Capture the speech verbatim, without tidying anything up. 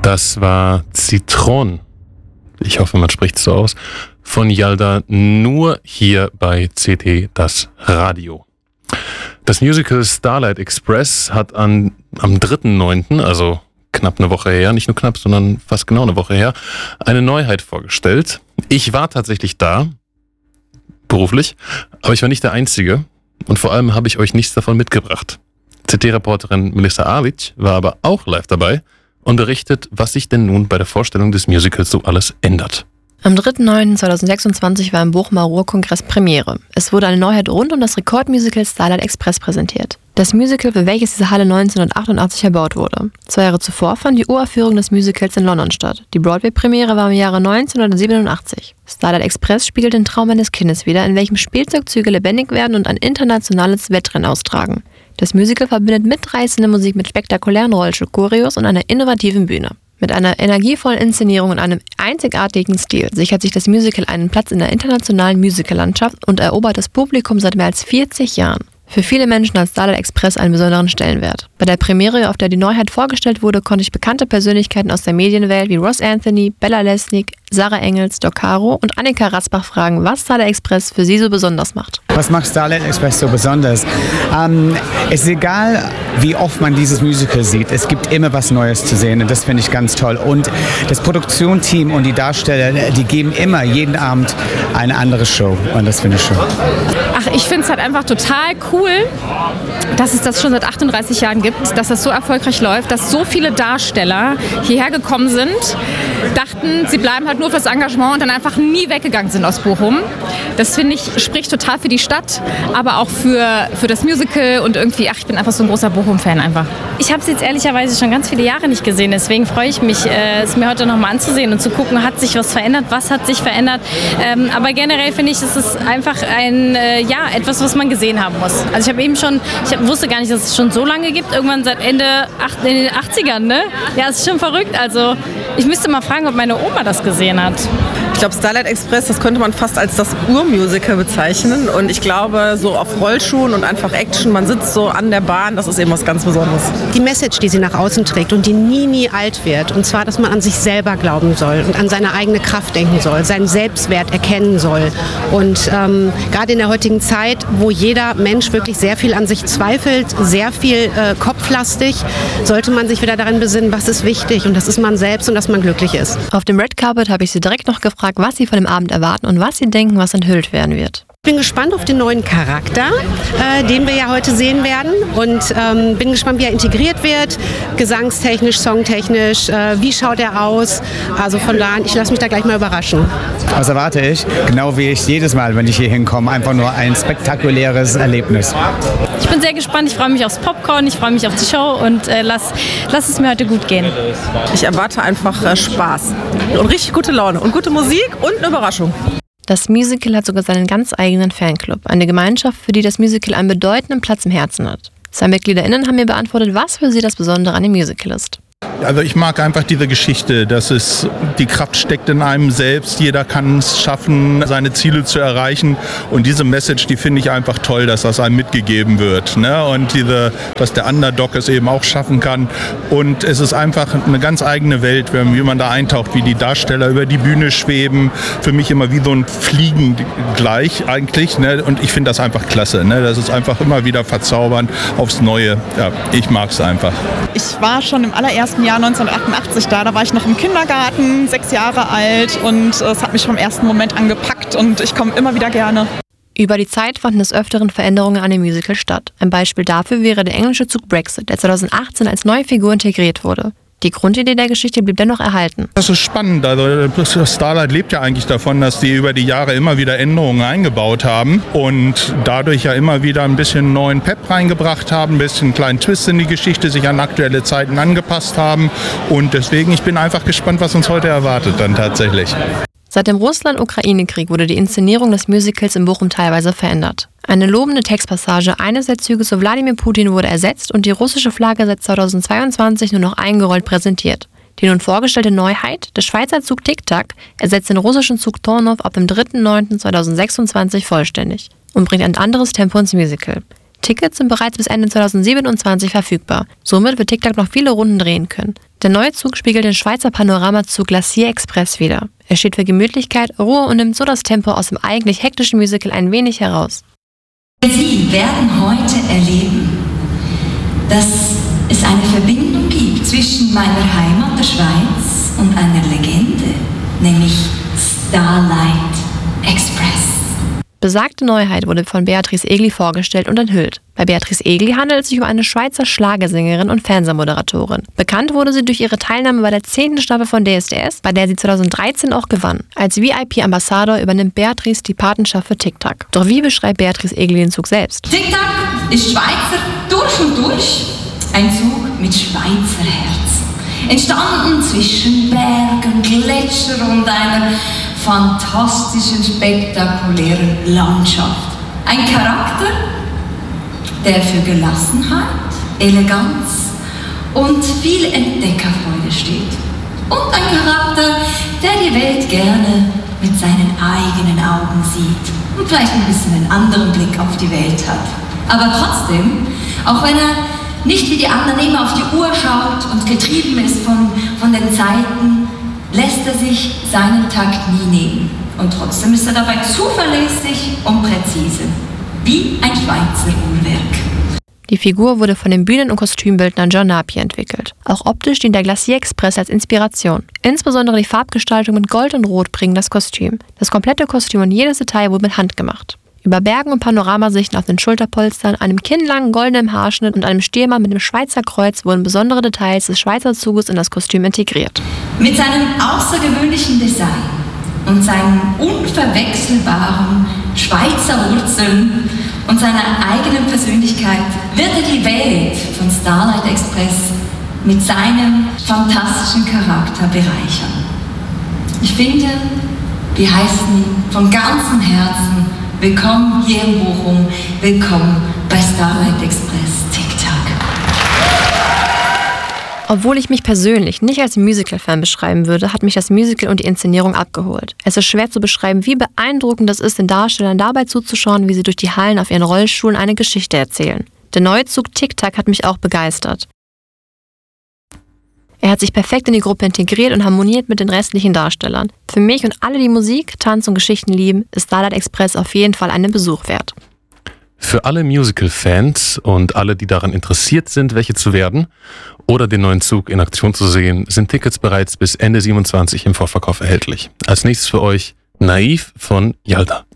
Das war Zitron. Ich hoffe, man spricht es so aus. Von Yalda, nur hier bei C T das Radio. Das Musical Starlight Express hat an, am dritten neunten, also knapp eine Woche her, nicht nur knapp, sondern fast genau eine Woche her, eine Neuheit vorgestellt. Ich war tatsächlich da, beruflich, aber ich war nicht der Einzige und vor allem habe ich euch nichts davon mitgebracht. C T-Reporterin Melissa Arlic war aber auch live dabei und berichtet, was sich denn nun bei der Vorstellung des Musicals so alles ändert. Am dritten neunten zweitausendsechsundzwanzig war im Bochumer Ruhrkongress Premiere. Es wurde eine Neuheit rund um das Rekordmusical Starlight Express präsentiert. Das Musical, für welches diese Halle neunzehnhundertachtundachtzig erbaut wurde. Zwei Jahre zuvor fand die Uraufführung des Musicals in London statt. Die Broadway-Premiere war im Jahre neunzehnhundertsiebenundachtzig. Starlight Express spiegelt den Traum eines Kindes wider, in welchem Spielzeugzüge lebendig werden und ein internationales Wettrennen austragen. Das Musical verbindet mitreißende Musik mit spektakulären Rollstuhl-Choreos und einer innovativen Bühne. Mit einer energievollen Inszenierung und einem einzigartigen Stil sichert sich das Musical einen Platz in der internationalen Musicallandschaft und erobert das Publikum seit mehr als vierzig Jahren. Für viele Menschen hat Starlight Express einen besonderen Stellenwert. Bei der Premiere, auf der die Neuheit vorgestellt wurde, konnte ich bekannte Persönlichkeiten aus der Medienwelt wie Ross Anthony, Bella Lesnick, Sarah Engels, Doc Caro und Annika Rasbach fragen, was Starlight Express für sie so besonders macht. Was macht Starlight Express so besonders? Ähm, es ist egal, wie oft man dieses Musical sieht, es gibt immer was Neues zu sehen und das finde ich ganz toll. Und das Produktionsteam und die Darsteller, die geben immer jeden Abend eine andere Show und das finde ich schön. Ach, ich finde es halt einfach total cool, dass es das schon seit achtunddreißig Jahren gibt, dass das so erfolgreich läuft, dass so viele Darsteller hierher gekommen sind, dachten, sie bleiben halt nur fürs Engagement und dann einfach nie weggegangen sind aus Bochum. Das finde ich, spricht total für die Stadt, aber auch für, für das Musical und irgendwie, ach, ich bin einfach so ein großer Bochum-Fan einfach. Ich habe es jetzt ehrlicherweise schon ganz viele Jahre nicht gesehen, deswegen freue ich mich, äh, es mir heute nochmal anzusehen und zu gucken, hat sich was verändert, was hat sich verändert. Ähm, aber generell finde ich, es ist einfach ein, äh, ja, etwas, was man gesehen haben muss. Also ich habe eben schon, ich wusste gar nicht, dass es schon so lange gibt, irgendwann seit Ende acht, in den achtzigern, ne? Ja, es ist schon verrückt. Also ich müsste mal fragen, ob meine Oma das gesehen hat. Ich glaube, Starlight Express, das könnte man fast als das Urmusical bezeichnen. Und ich glaube, so auf Rollschuhen und einfach Action, man sitzt so an der Bahn, das ist eben was ganz Besonderes. Die Message, die sie nach außen trägt und die nie, nie alt wird. Und zwar, dass man an sich selber glauben soll und an seine eigene Kraft denken soll, seinen Selbstwert erkennen soll. Und ähm, gerade in der heutigen Zeit, wo jeder Mensch wirklich sehr viel an sich zweifelt, sehr viel äh, kopflastig, sollte man sich wieder daran besinnen, was ist wichtig. Und das ist man selbst und dass man glücklich ist. Auf dem Red Carpet habe ich sie direkt noch gefragt, was sie von dem Abend erwarten und was sie denken, was enthüllt werden wird. Ich bin gespannt auf den neuen Charakter, äh, den wir ja heute sehen werden und ähm, bin gespannt, wie er integriert wird, gesangstechnisch, songtechnisch, äh, wie schaut er aus, also von da an, ich lasse mich da gleich mal überraschen. Was erwarte ich? Genau wie ich jedes Mal, wenn ich hier hinkomme, einfach nur ein spektakuläres Erlebnis. Ich bin sehr gespannt, ich freue mich aufs Popcorn, ich freue mich auf die Show und äh, lass, lass es mir heute gut gehen. Ich erwarte einfach äh, Spaß und richtig gute Laune und gute Musik und eine Überraschung. Das Musical hat sogar seinen ganz eigenen Fanclub, eine Gemeinschaft, für die das Musical einen bedeutenden Platz im Herzen hat. Zwei MitgliederInnen haben mir beantwortet, was für sie das Besondere an dem Musical ist. Also ich mag einfach diese Geschichte, dass es die Kraft steckt in einem selbst. Jeder kann es schaffen, seine Ziele zu erreichen. Und diese Message, die finde ich einfach toll, dass das einem mitgegeben wird. Ne? Und diese, dass der Underdog es eben auch schaffen kann. Und es ist einfach eine ganz eigene Welt, wie man da eintaucht, wie die Darsteller über die Bühne schweben. Für mich immer wie so ein Fliegen gleich eigentlich. Ne? Und ich finde das einfach klasse. Ne? Das ist einfach immer wieder verzaubernd aufs Neue. Ja, ich mag es einfach. Ich war schon im allerersten Jahr neunzehnhundertachtundachtzig da. Da war ich noch im Kindergarten, sechs Jahre alt und es hat mich vom ersten Moment angepackt und ich komme immer wieder gerne. Über die Zeit fanden des Öfteren Veränderungen an dem Musical statt. Ein Beispiel dafür wäre der englische Zug Brexit, der zweitausendachtzehn als neue Figur integriert wurde. Die Grundidee der Geschichte blieb dennoch erhalten. Das ist spannend. Also Starlight lebt ja eigentlich davon, dass die über die Jahre immer wieder Änderungen eingebaut haben und dadurch ja immer wieder ein bisschen neuen Pep reingebracht haben, ein bisschen einen kleinen Twist in die Geschichte, sich an aktuelle Zeiten angepasst haben. Und deswegen, ich bin einfach gespannt, was uns heute erwartet dann tatsächlich. Seit dem Russland-Ukraine-Krieg wurde die Inszenierung des Musicals in Bochum teilweise verändert. Eine lobende Textpassage eines der Züge zu Wladimir Putin wurde ersetzt und die russische Flagge seit zweitausendzweiundzwanzig nur noch eingerollt präsentiert. Die nun vorgestellte Neuheit, der Schweizer Zug Tic-Tac, ersetzt den russischen Zug Tornov ab dem dritten neunten zweitausendsechsundzwanzig vollständig und bringt ein anderes Tempo ins Musical. Tickets sind bereits bis Ende zweitausendsiebenundzwanzig verfügbar. Somit wird TikTok noch viele Runden drehen können. Der neue Zug spiegelt den Schweizer Panoramazug Glacier Express wider. Er steht für Gemütlichkeit, Ruhe und nimmt so das Tempo aus dem eigentlich hektischen Musical ein wenig heraus. Sie werden heute erleben, dass es eine Verbindung gibt zwischen meiner Heimat, der Schweiz, und einer Legende, nämlich Starlight Express. Besagte Neuheit wurde von Beatrice Egli vorgestellt und enthüllt. Bei Beatrice Egli handelt es sich um eine Schweizer Schlagersängerin und Fernsehmoderatorin. Bekannt wurde sie durch ihre Teilnahme bei der zehnten Staffel von D S D S, bei der sie zweitausenddreizehn auch gewann. Als V I P-Ambassador übernimmt Beatrice die Patenschaft für TikTok. Doch wie beschreibt Beatrice Egli den Zug selbst? TikTok ist Schweizer durch und durch. Ein Zug mit Schweizer Herz. Entstanden zwischen Bergen, Gletscher und einer fantastischen, spektakulären Landschaft. Ein Charakter, der für Gelassenheit, Eleganz und viel Entdeckerfreude steht. Und ein Charakter, der die Welt gerne mit seinen eigenen Augen sieht und vielleicht ein bisschen einen anderen Blick auf die Welt hat. Aber trotzdem, auch wenn er nicht wie die anderen immer auf die Uhr schaut und getrieben ist von, von den Zeiten, lässt er sich seinen Takt nie nehmen. Und trotzdem ist er dabei zuverlässig und präzise. Wie ein Schweizer Uhrwerk. Die Figur wurde von dem Bühnen- und Kostümbildner John Napier entwickelt. Auch optisch dient der Glacier Express als Inspiration. Insbesondere die Farbgestaltung mit Gold und Rot bringen das Kostüm. Das komplette Kostüm und jedes Detail wurde mit Hand gemacht. Über Bergen und Panoramasichten auf den Schulterpolstern, einem kinnlangen goldenen Haarschnitt und einem Stiermann mit dem Schweizer Kreuz wurden besondere Details des Schweizer Zuges in das Kostüm integriert. Mit seinem außergewöhnlichen Design und seinen unverwechselbaren Schweizer Wurzeln und seiner eigenen Persönlichkeit wird er die Welt von Starlight Express mit seinem fantastischen Charakter bereichern. Ich finde, wir heißen von ganzem Herzen willkommen hier in Bochum, willkommen bei Starlight Express TikTok. Obwohl ich mich persönlich nicht als Musical-Fan beschreiben würde, hat mich das Musical und die Inszenierung abgeholt. Es ist schwer zu beschreiben, wie beeindruckend es ist, den Darstellern dabei zuzuschauen, wie sie durch die Hallen auf ihren Rollschuhen eine Geschichte erzählen. Der neue Zug TikTok hat mich auch begeistert. Er hat sich perfekt in die Gruppe integriert und harmoniert mit den restlichen Darstellern. Für mich und alle, die Musik, Tanz und Geschichten lieben, ist Starlight Express auf jeden Fall einen Besuch wert. Für alle Musical-Fans und alle, die daran interessiert sind, welche zu werden oder den neuen Zug in Aktion zu sehen, sind Tickets bereits bis Ende siebenundzwanzig im Vorverkauf erhältlich. Als nächstes für euch Naiv von Yalda.